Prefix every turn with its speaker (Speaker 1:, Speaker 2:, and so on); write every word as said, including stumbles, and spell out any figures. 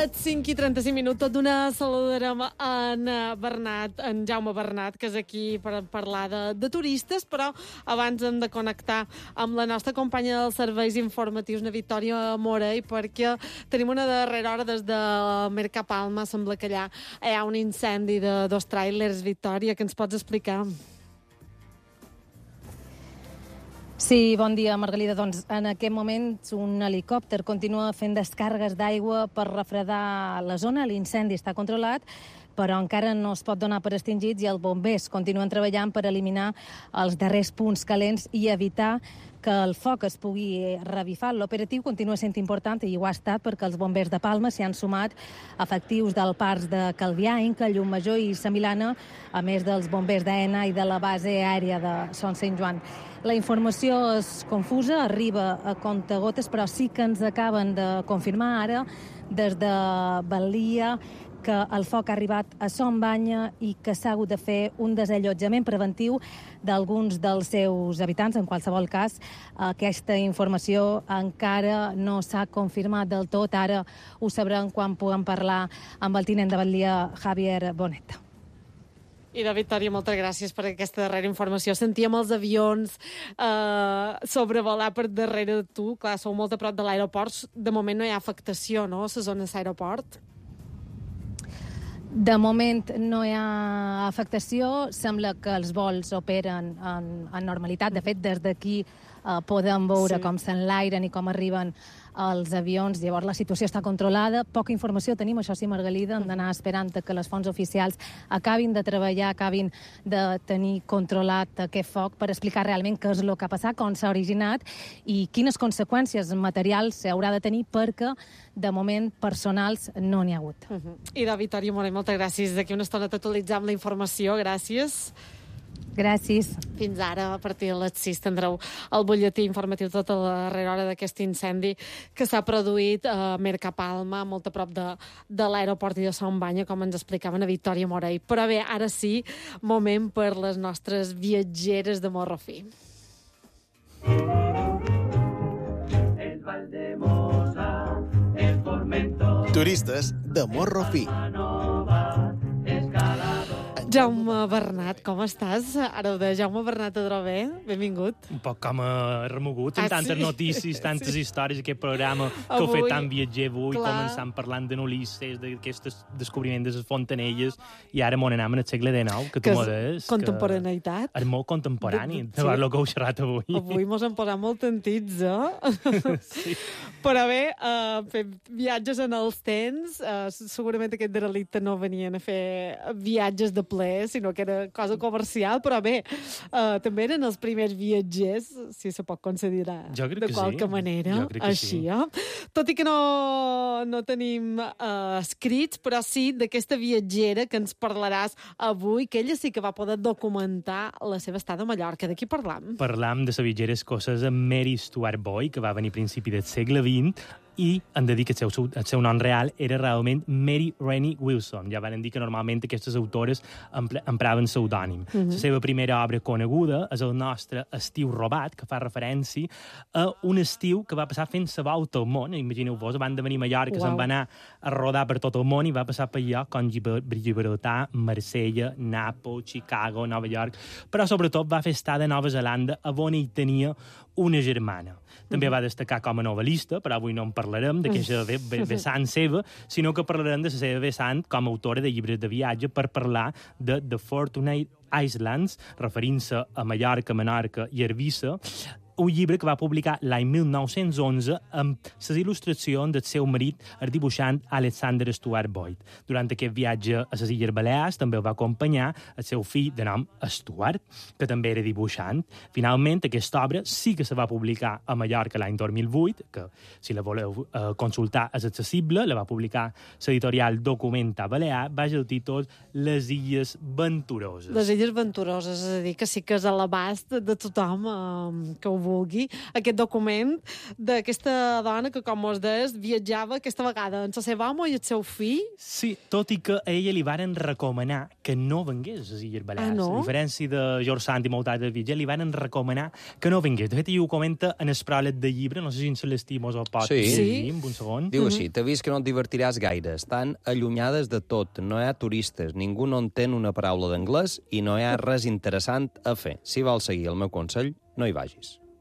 Speaker 1: Les cinc i trenta-cinc minuts, tot d'una saludarem en Bernat, en Jaume Bernat, que és aquí per parlar de, de turistes, però abans hem de connectar amb la nostra companya dels serveis informatius, la Victòria Morell, perquè tenim una darrera hora des de Mercapalma. Sembla que allà hi ha un incendi de dos tràilers. Victòria, què ens pots explicar?
Speaker 2: Sí, bon dia, Margalida. Doncs en aquest moment un helicòpter continua fent descàrregues d'aigua per refredar la zona. L'incendi està controlat, però encara no es pot donar per extingits i els bombers continuen treballant per eliminar els darrers punts calents i evitar que el foc es pugui revifar. L'operatiu continua sent important i ho ha estat perquè els bombers de Palma s'hi han sumat efectius del Parcs de Calvià, Inca, Llumajor i Sa Milana, a més dels bombers d'Aena i de la base aèria de Son Sant Joan. La informació és confusa, arriba a comptagotes, però sí que ens acaben de confirmar ara des de Balia que el foc ha arribat a Son Banya i que s'ha hagut de fer un desallotjament preventiu d'alguns dels seus habitants. En qualsevol cas, aquesta informació encara no s'ha confirmat del tot. Ara ho sabrem quan puguem parlar amb el tinent de Balia, Javier Bonet.
Speaker 1: I de Victòria, moltes gràcies per aquesta darrera informació. Sentíem els avions eh, sobrevolar per darrere de tu. Clar, sou molt a prop de l'aeroport. De moment no hi ha afectació, no?, a la zona de l'aeroport.
Speaker 2: De moment no hi ha afectació. Sembla que els vols operen en, en normalitat. De fet, des d'aquí eh, podem veure sí. com s'enlairen i com arriben els avions. Llavors la situació està controlada. Poca informació tenim, això sí, Margalida. Hem d'anar esperant que les fonts oficials acabin de treballar, acabin de tenir controlat aquest foc per explicar realment què és el que ha passat, com s'ha originat i quines conseqüències materials s'haurà de tenir, perquè de moment personals no n'hi ha hagut.
Speaker 1: Uh -huh. I de Victòria Morell, moltes gràcies. D'aquí una estona t'actualitzam la informació. Gràcies.
Speaker 2: Gràcies.
Speaker 1: Fins ara, a partir de les sis, tindreu el butlletí informatiu tota la darrera hora d'aquest incendi que s'ha produït a Mercapalma, molt a prop de, de l'aeroport i de Son Banya, com ens explicaven a Victòria Morell. Però bé, ara sí, moment per les nostres viatgeres de Morro Fi.
Speaker 3: El Valdemosa, el Formento...
Speaker 4: Turistes de Morro Fi.
Speaker 1: Jaume Bernat, com estàs? Ara ho de Jaume Bernat a Drové, benvingut.
Speaker 5: Un poc com a remogut, amb
Speaker 1: Ah,
Speaker 5: tantes
Speaker 1: sí?
Speaker 5: notícies, tantes
Speaker 1: Sí.
Speaker 5: històries, aquest programa que
Speaker 1: Avui,
Speaker 5: heu fet tan viatger avui,
Speaker 1: clar.
Speaker 5: començant parlant de Ulisses, d'aquest descobriment de les fontanelles, i ara m'on anem en el segle dinou, que tu
Speaker 1: Que
Speaker 5: m'ho
Speaker 1: és
Speaker 5: des.
Speaker 1: contemporaneïtat.
Speaker 5: Que és molt contemporani,
Speaker 1: De-
Speaker 5: de,
Speaker 1: sí.
Speaker 5: de, el que heu xerrat avui.
Speaker 1: Avui mos hem posat molt tentits, eh?
Speaker 5: Sí.
Speaker 1: Però bé, uh, fem viatges en els temps. Uh, segurament aquest derelicte no venien a fer viatges de ple, sinó que era cosa comercial, però bé, uh, també eren els primers viatgers, si se pot considerar
Speaker 5: Jo crec
Speaker 1: de
Speaker 5: que
Speaker 1: qualque
Speaker 5: sí.
Speaker 1: manera.
Speaker 5: Jo crec que
Speaker 1: Així,
Speaker 5: sí.
Speaker 1: eh? Tot i que no, no tenim uh, escrits, però sí d'aquesta viatgera que ens parlaràs avui, que ella sí que va poder documentar la seva estada a Mallorca. De qui parlam?
Speaker 5: Parlam de la viatgera escocesa Mary Stuart Boyd, que va venir a principi del segle vint, i hem de dir que el seu, el seu nom real era realment Mary Rennie Wilson. Ja van dir que normalment aquestes autores empre, empraven pseudònim. Uh -huh. La seva primera obra coneguda és el nostre Estiu robat, que fa referència a un estiu que va passar fent la volta al món. Imagineu-vos, van de venir a Mallorca,
Speaker 1: Uau.
Speaker 5: se'n va anar a rodar per tot el món i va passar per lloc com Gibraltar, Marsella, Nàpols, Chicago, Nova York, però sobretot va fer estada a Nova Zelanda, on hi tenia una germana. També va destacar com a novel·lista, però avui no en parlarem d'aquesta vessant seva, sinó que parlarem de la seva vessant com a autora de llibres de viatge per parlar de The Fortunate Islands, referint-se a Mallorca, Menorca i Eivissa, un llibre que va publicar l'any mil nou-cents onze amb les il·lustracions del seu marit, el dibuixant Alexander Stuart Boyd. Durant aquest viatge a les Illes Balears també el va acompanyar el seu fill de nom Stuart, que també era dibuixant. Finalment, aquesta obra sí que se va publicar a Mallorca l'any dos mil vuit, que si la voleu eh, consultar és accessible, la va publicar l'editorial Documenta Balear, baix el títol Les Illes Venturoses.
Speaker 1: Les Illes Venturoses, és a dir, que sí que és a l'abast de tothom eh, que ho vulgui, aquest document d'aquesta dona que, com us deies, viatjava aquesta vegada amb la seva home i el seu fill.
Speaker 5: Sí, tot i que a ella li varen recomanar que no vengués a les Illes Balears.
Speaker 1: Ah, no?
Speaker 5: A diferència de George Sand i molts altres viatgers, li varen recomanar que no vengués. De fet, ell ho comenta en el pròleg de llibre, no sé si en Celestí mos el pot
Speaker 6: Sí.
Speaker 5: llegir en un segon.
Speaker 6: Diu així, t'he vist que no et divertiràs gaire. Estan allunyades de tot, no hi ha turistes, ningú no entén una paraula d'anglès i no hi ha res interessant a fer. Si vols seguir el meu consell, no hi vagis.